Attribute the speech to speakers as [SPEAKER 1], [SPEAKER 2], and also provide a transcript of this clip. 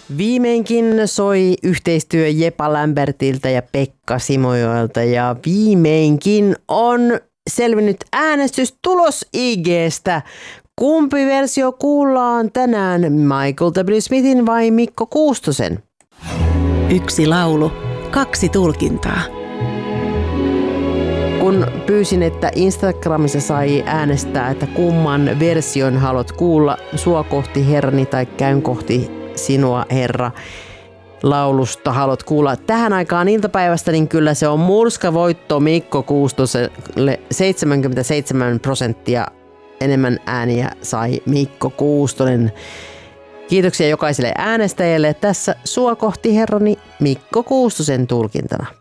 [SPEAKER 1] Viimeinkin soi yhteistyö Jepa Lambertilta ja Pekka Simojoelta ja viimeinkin on selvinnyt äänestystulos IG:stä. Kumpi versio kuullaan tänään, Michael W. Smithin vai Mikko Kuustosen?
[SPEAKER 2] Yksi laulu, kaksi tulkintaa.
[SPEAKER 1] Kun pyysin, että Instagramissa sai äänestää, että kumman version haluat kuulla, sua kohti herrani tai käyn kohti sinua herra laulusta haluat kuulla tähän aikaan iltapäivästä, niin kyllä se on murskavoitto Mikko Kuustoselle. 77% enemmän ääniä sai Mikko Kuustonen. Kiitoksia jokaiselle äänestäjälle. Tässä sua kohti herrani Mikko Kuustosen tulkintana.